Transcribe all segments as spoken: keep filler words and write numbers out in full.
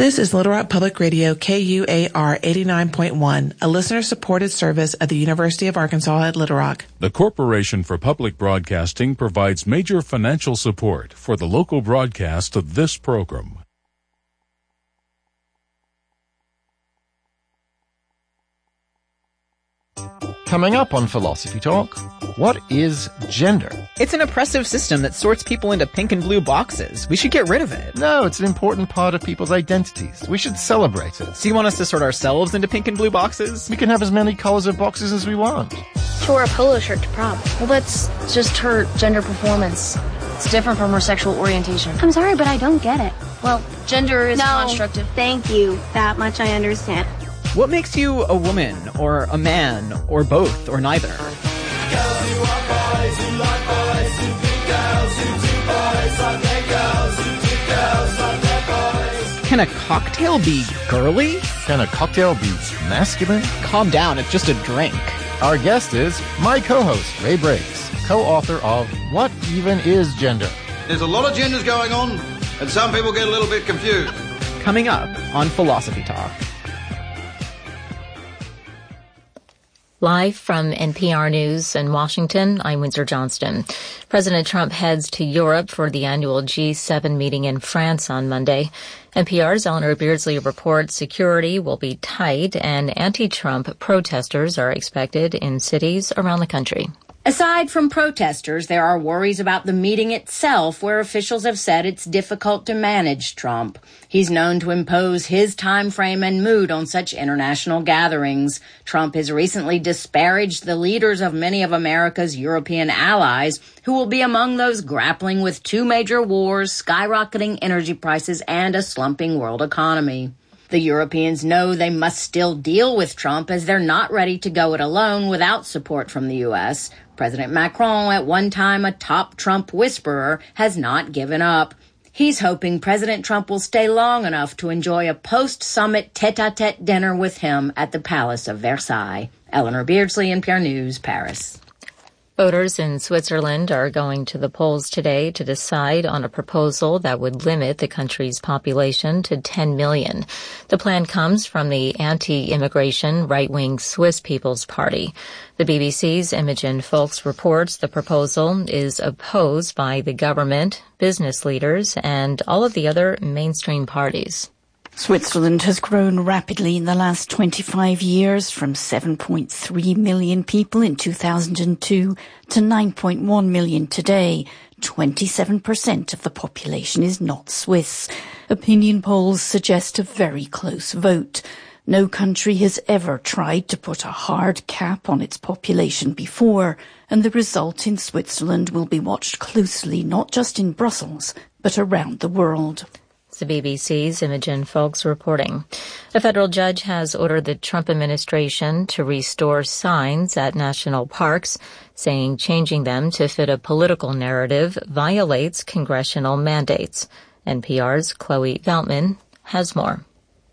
This is Little Rock Public Radio, K U A R eighty-nine point one, a listener-supported service of the University of Arkansas at Little Rock. The Corporation for Public Broadcasting provides major financial support for the local broadcast of this program. Coming up on Philosophy Talk, what is gender? It's an oppressive system that sorts people into pink and blue boxes. We should get rid of it. No, it's an important part of people's identities. We should celebrate it. So you want us to sort ourselves into pink and blue boxes? We can have as many colors of boxes as we want. She wore a polo shirt to prom. Well, that's just her gender performance. It's different from her sexual orientation. I'm sorry, but I don't get it. Well, gender is no, constructive. Thank you. That much I understand. What makes you a woman, or a man, or both, or neither? Girls who are boys, who like boys, who do girls, who do boys, like their girls, who do girls, like their boys. Can a cocktail be girly? Can a cocktail be masculine? Calm down, it's just a drink. Our guest is my co-host, Ray Briggs, co-author of What Even Is Gender? There's a lot of genders going on, and some people get a little bit confused. Coming up on Philosophy Talk. Live from N P R News in Washington, I'm Windsor Johnston. President Trump heads to Europe for the annual G seven meeting in France on Monday. N P R's Eleanor Beardsley reports security will be tight and anti-Trump protesters are expected in cities around the country. Aside from protesters, there are worries about the meeting itself, where officials have said it's difficult to manage Trump. He's known to impose his time frame and mood on such international gatherings. Trump has recently disparaged the leaders of many of America's European allies, who will be among those grappling with two major wars, skyrocketing energy prices, and a slumping world economy. The Europeans know they must still deal with Trump, as they're not ready to go it alone without support from the U S. President Macron, at one time a top Trump whisperer, has not given up. He's hoping President Trump will stay long enough to enjoy a post-summit tete-a-tete dinner with him at the Palace of Versailles. Eleanor Beardsley, N P R News, Paris. Voters in Switzerland are going to the polls today to decide on a proposal that would limit the country's population to ten million. The plan comes from the anti-immigration right-wing Swiss People's Party. The B B C's Imogen Folks reports the proposal is opposed by the government, business leaders, and all of the other mainstream parties. Switzerland has grown rapidly in the last twenty-five years, from seven point three million people in two thousand two to nine point one million today. twenty-seven percent of the population is not Swiss. Opinion polls suggest a very close vote. No country has ever tried to put a hard cap on its population before, and the result in Switzerland will be watched closely, not just in Brussels, but around the world. The B B C's Imogen Folks reporting. A federal judge has ordered the Trump administration to restore signs at national parks, saying changing them to fit a political narrative violates congressional mandates. N P R's Chloe Veltman has more.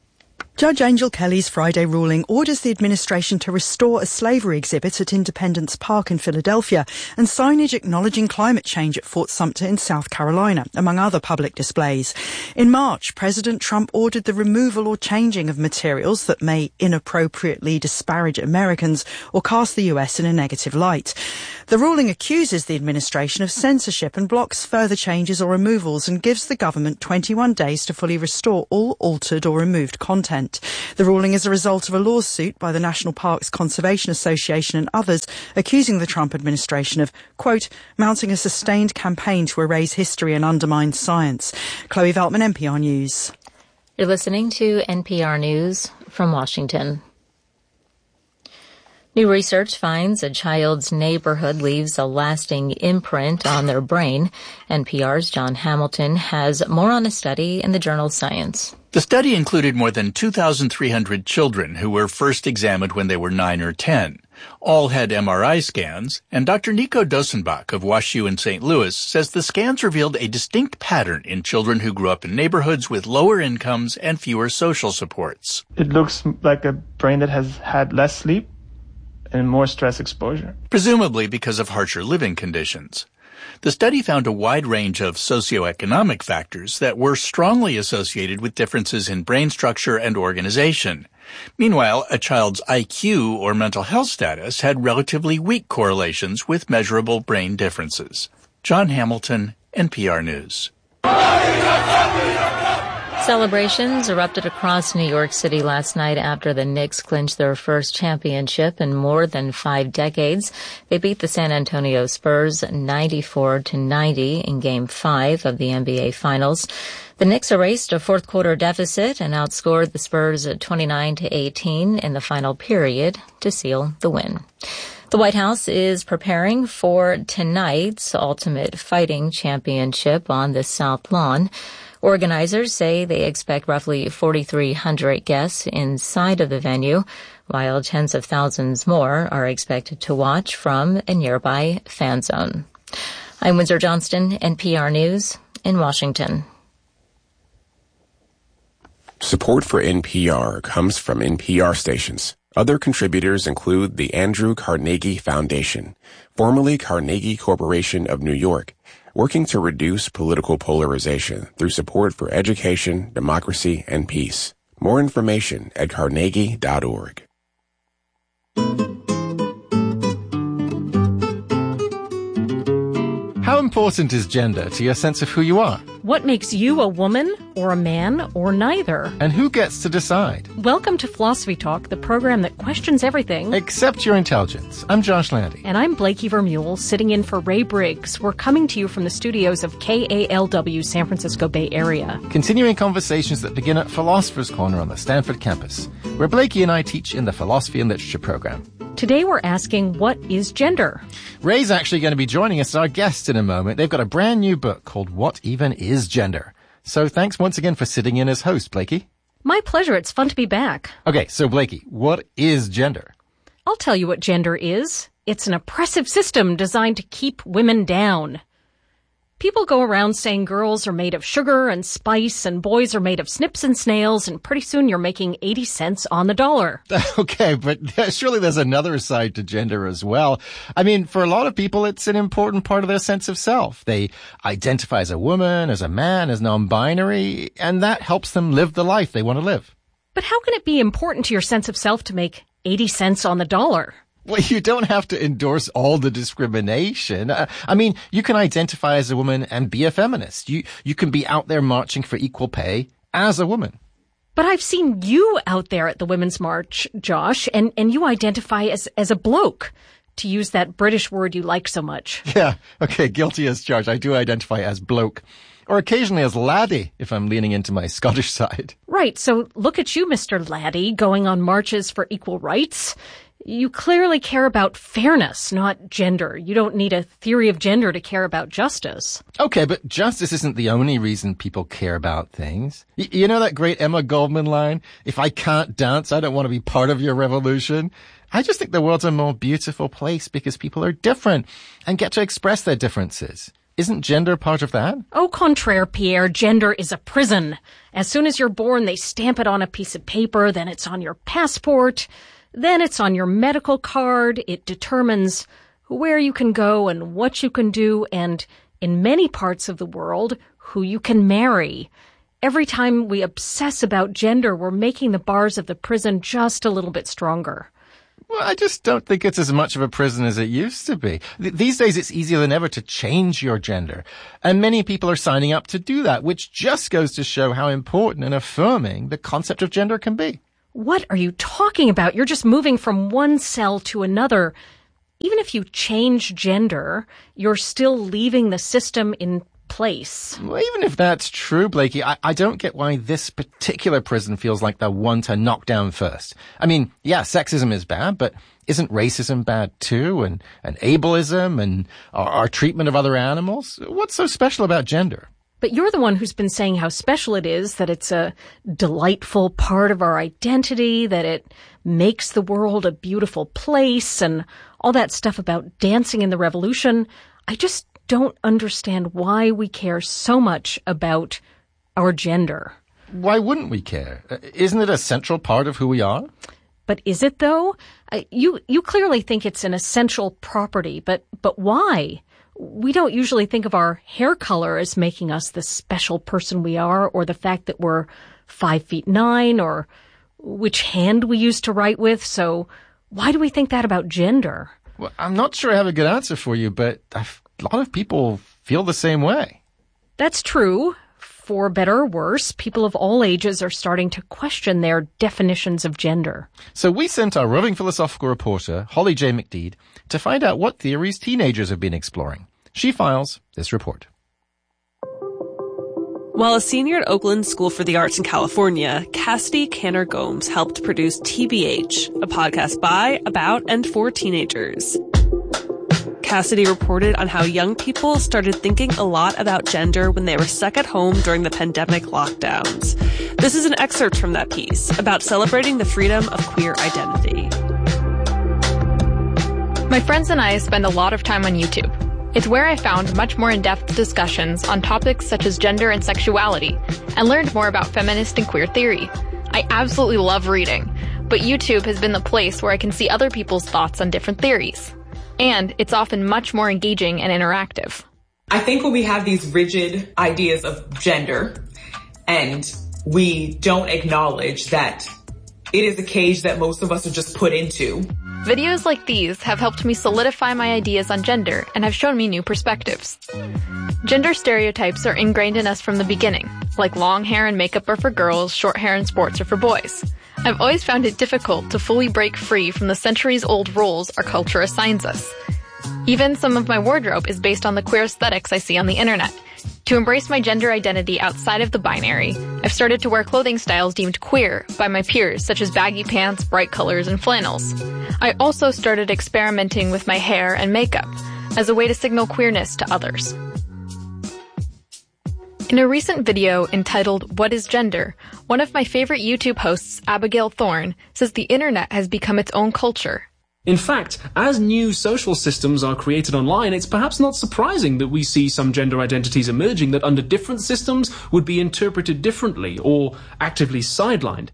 Judge Angel Kelly's Friday ruling orders the administration to restore a slavery exhibit at Independence Park in Philadelphia and signage acknowledging climate change at Fort Sumter in South Carolina, among other public displays. In March, President Trump ordered the removal or changing of materials that may inappropriately disparage Americans or cast the U S in a negative light. The ruling accuses the administration of censorship and blocks further changes or removals and gives the government twenty-one days to fully restore all altered or removed content. The ruling is a result of a lawsuit by the National Parks Conservation Association and others accusing the Trump administration of, quote, mounting a sustained campaign to erase history and undermine science. Chloe Veltman, N P R News. You're listening to N P R News from Washington. New research finds a child's neighborhood leaves a lasting imprint on their brain. N P R's John Hamilton has more on a study in the journal Science. The study included more than two thousand three hundred children who were first examined when they were nine or ten. All had M R I scans, and Doctor Nico Dosenbach of WashU in Saint Louis says the scans revealed a distinct pattern in children who grew up in neighborhoods with lower incomes and fewer social supports. It looks like a brain that has had less sleep and more stress exposure. Presumably because of harsher living conditions. The study found a wide range of socioeconomic factors that were strongly associated with differences in brain structure and organization. Meanwhile, a child's I Q or mental health status had relatively weak correlations with measurable brain differences. John Hamilton, N P R News. Celebrations erupted across New York City last night after the Knicks clinched their first championship in more than five decades. They beat the San Antonio Spurs ninety-four to ninety in Game five of the N B A Finals. The Knicks erased a fourth quarter deficit and outscored the Spurs at twenty-nine to eighteen in the final period to seal the win. The White House is preparing for tonight's Ultimate Fighting Championship on the South Lawn. Organizers say they expect roughly forty-three hundred guests inside of the venue, while tens of thousands more are expected to watch from a nearby fan zone. I'm Windsor Johnston, N P R News in Washington. Support for N P R comes from N P R stations. Other contributors include the Andrew Carnegie Foundation, formerly Carnegie Corporation of New York, working to reduce political polarization through support for education, democracy, and peace. More information at carnegie dot org. How important is gender to your sense of who you are? What makes you a woman or a man or neither? And who gets to decide? Welcome to Philosophy Talk, the program that questions everything except your intelligence. I'm Josh Landy. And I'm Blakey Vermeulen, sitting in for Ray Briggs. We're coming to you from the studios of K A L W, San Francisco Bay Area. Continuing conversations that begin at Philosopher's Corner on the Stanford campus, where Blakey and I teach in the Philosophy and Literature program. Today we're asking, what is gender? Ray's actually going to be joining us as our guest in a moment. They've got a brand new book called What Even Is Gender? So thanks once again for sitting in as host, Blakey. My pleasure. It's fun to be back. Okay, so Blakey, what is gender? I'll tell you what gender is. It's an oppressive system designed to keep women down. People go around saying girls are made of sugar and spice and boys are made of snips and snails, and pretty soon you're making eighty cents on the dollar. Okay, but surely there's another side to gender as well. I mean, for a lot of people, it's an important part of their sense of self. They identify as a woman, as a man, as non-binary, and that helps them live the life they want to live. But how can it be important to your sense of self to make eighty cents on the dollar? Well, you don't have to endorse all the discrimination. Uh, I mean, you can identify as a woman and be a feminist. You you can be out there marching for equal pay as a woman. But I've seen you out there at the Women's March, Josh, and, and you identify as, as a bloke, to use that British word you like so much. Yeah, okay, guilty as charged. I do identify as bloke. Or occasionally as laddie, if I'm leaning into my Scottish side. Right, so look at you, Mister Laddie, going on marches for equal rights. You clearly care about fairness, not gender. You don't need a theory of gender to care about justice. Okay, but justice isn't the only reason people care about things. Y- you know that great Emma Goldman line? If I can't dance, I don't want to be part of your revolution. I just think the world's a more beautiful place because people are different and get to express their differences. Isn't gender part of that? Au contraire, Pierre, gender is a prison. As soon as you're born, they stamp it on a piece of paper, then it's on your passport. Then it's on your medical card. It determines where you can go and what you can do, and in many parts of the world, who you can marry. Every time we obsess about gender, we're making the bars of the prison just a little bit stronger. Well, I just don't think it's as much of a prison as it used to be. Th- these days, it's easier than ever to change your gender. And many people are signing up to do that, which just goes to show how important and affirming the concept of gender can be. What are you talking about? You're just moving from one cell to another. Even if you change gender, you're still leaving the system in place. Well, even if that's true, Blakey, I, I don't get why this particular prison feels like the one to knock down first. I mean, yeah, sexism is bad, but isn't racism bad too? And, and ableism and our, our treatment of other animals? What's so special about gender? But you're the one who's been saying how special it is, that it's a delightful part of our identity, that it makes the world a beautiful place, and all that stuff about dancing in the revolution. I just don't understand why we care so much about our gender. Why wouldn't we care? Isn't it a central part of who we are? But is it, though? You you clearly think it's an essential property, but but why? We don't usually think of our hair color as making us the special person we are, or the fact that we're five feet nine, or which hand we used to write with. So why do we think that about gender? Well, I'm not sure I have a good answer for you, but I've, a lot of people feel the same way. That's true. For better or worse, people of all ages are starting to question their definitions of gender. So we sent our roving philosophical reporter, Holly J. McDeed, to find out what theories teenagers have been exploring. She files this report. While a senior at Oakland School for the Arts in California, Cassidy Canner Gomes helped produce T B H, a podcast by, about, and for teenagers. Cassidy reported on how young people started thinking a lot about gender when they were stuck at home during the pandemic lockdowns. This is an excerpt from that piece about celebrating the freedom of queer identity. My friends and I spend a lot of time on YouTube. It's where I found much more in-depth discussions on topics such as gender and sexuality, and learned more about feminist and queer theory. I absolutely love reading, but YouTube has been the place where I can see other people's thoughts on different theories. And it's often much more engaging and interactive. I think when we have these rigid ideas of gender and we don't acknowledge that it is a cage that most of us are just put into. Videos like these have helped me solidify my ideas on gender and have shown me new perspectives. Gender stereotypes are ingrained in us from the beginning, like long hair and makeup are for girls, short hair and sports are for boys. I've always found it difficult to fully break free from the centuries-old roles our culture assigns us. Even some of my wardrobe is based on the queer aesthetics I see on the internet. To embrace my gender identity outside of the binary, I've started to wear clothing styles deemed queer by my peers, such as baggy pants, bright colors, and flannels. I also started experimenting with my hair and makeup as a way to signal queerness to others. In a recent video entitled What is Gender?, one of my favorite YouTube hosts, Abigail Thorne, says the internet has become its own culture. In fact, as new social systems are created online, it's perhaps not surprising that we see some gender identities emerging that under different systems would be interpreted differently or actively sidelined.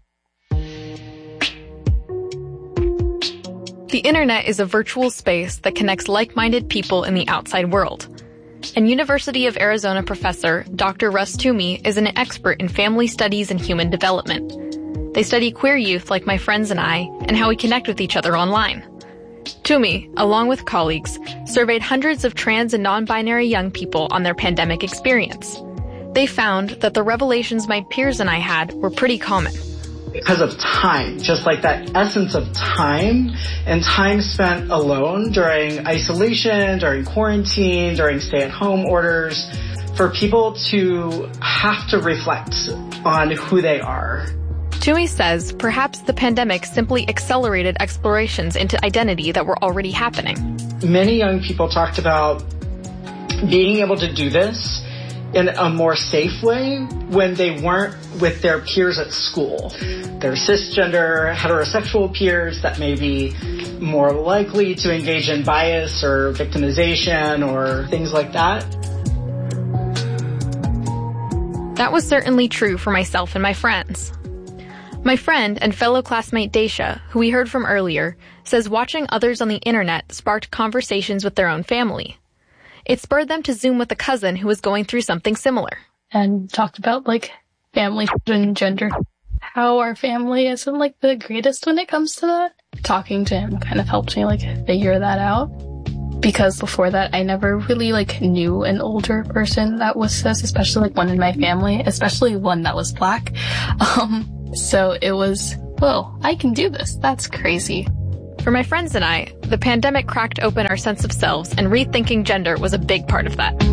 The internet is a virtual space that connects like-minded people in the outside world. And University of Arizona professor Doctor Russ Toomey is an expert in family studies and human development. They study queer youth like my friends and I, and how we connect with each other online. Toomey, along with colleagues, surveyed hundreds of trans and non-binary young people on their pandemic experience. They found that the revelations my peers and I had were pretty common. Because of time, just like that essence of time and time spent alone during isolation, during quarantine, during stay-at-home orders, for people to have to reflect on who they are. Toomey says perhaps the pandemic simply accelerated explorations into identity that were already happening. Many young people talked about being able to do this in a more safe way when they weren't with their peers at school. Their cisgender, heterosexual peers that may be more likely to engage in bias or victimization or things like that. That was certainly true for myself and my friends. My friend and fellow classmate Daisha, who we heard from earlier, says watching others on the internet sparked conversations with their own family. It spurred them to Zoom with a cousin who was going through something similar. And talked about, like, family and gender. How our family isn't, like, the greatest when it comes to that. Talking to him kind of helped me, like, figure that out. Because before that, I never really, like, knew an older person that was cis, especially, like, one in my family, especially one that was black. Um, so it was, whoa, I can do this. That's crazy. For my friends and I, the pandemic cracked open our sense of selves, and rethinking gender was a big part of that.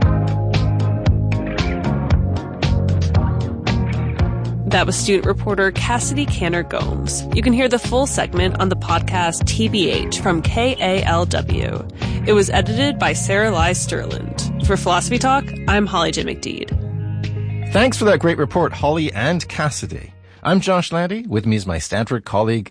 That was student reporter Cassidy Canner Gomes. You can hear the full segment on the podcast T B H from K A L W. It was edited by Sarah Lai Sterland. For Philosophy Talk, I'm Holly J. McDeed. Thanks for that great report, Holly and Cassidy. I'm Josh Landy. With me is my Stanford colleague,